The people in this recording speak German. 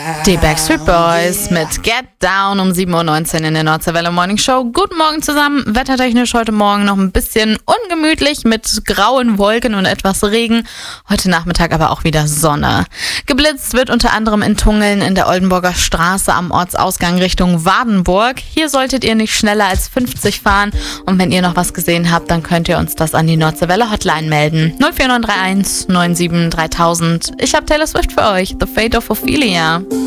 Die Backstreet Boys mit Get Down um 7.19 Uhr in der Nordseewelle Morning Show. Guten Morgen zusammen. Wettertechnisch heute Morgen noch ein bisschen ungemütlich mit grauen Wolken und etwas Regen. Heute Nachmittag aber auch wieder Sonne. Geblitzt wird unter anderem in Tungeln in der Oldenburger Straße am Ortsausgang Richtung Wardenburg. Hier solltet ihr nicht schneller als 50 fahren. Und wenn ihr noch was gesehen habt, dann könnt ihr uns das an die Nordseewelle Hotline melden. 04931 97 3000. Ich habe Taylor Swift für euch. The Fate of Ophelia.